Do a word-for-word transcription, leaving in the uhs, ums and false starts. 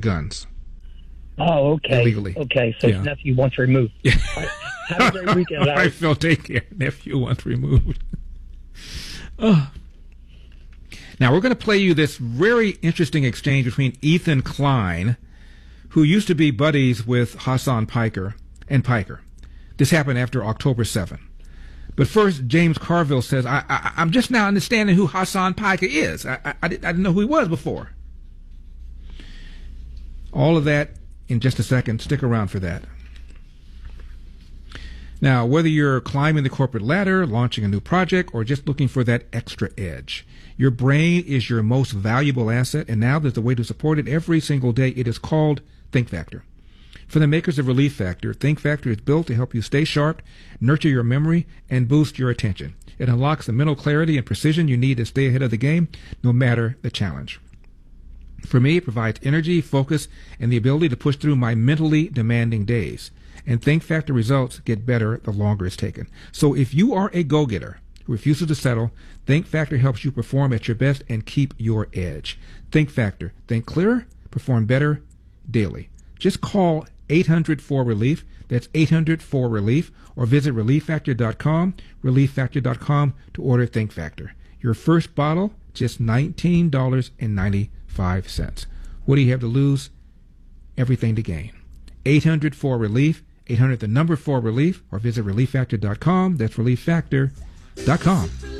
guns. Oh, okay. Illegally. Okay, so Yeah. his nephew wants removed. Yeah. Have a great weekend. All right, Phil, take care. Nephew wants removed. Oh. Now, we're going to play you this very interesting exchange between Ethan Klein, who used to be buddies with Hassan Piker and Piker. This happened after October seventh. But first, James Carville says, I, I, I'm just now understanding who Hassan Piker is. I, I, I, didn't, I didn't know who he was before. All of that in just a second. Stick around for that. Now, whether you're climbing the corporate ladder, launching a new project, or just looking for that extra edge, your brain is your most valuable asset, and now there's a way to support it every single day. It is called ThinkFactor. For the makers of Relief Factor, ThinkFactor is built to help you stay sharp, nurture your memory, and boost your attention. It unlocks the mental clarity and precision you need to stay ahead of the game, no matter the challenge. For me, it provides energy, focus, and the ability to push through my mentally demanding days. And ThinkFactor results get better the longer it's taken. So if you are a go-getter who refuses to settle, ThinkFactor helps you perform at your best and keep your edge. ThinkFactor. Think clearer, perform better daily. Just call eight hundred four relief. That's eight hundred four relief. Or visit relief factor dot com, relief factor dot com to order ThinkFactor. Your first bottle, just nineteen dollars and ninety-five cents. What do you have to lose? Everything to gain. eight hundred four relief. eight hundred the number four relief, or visit relief factor dot com. That's relief factor dot com.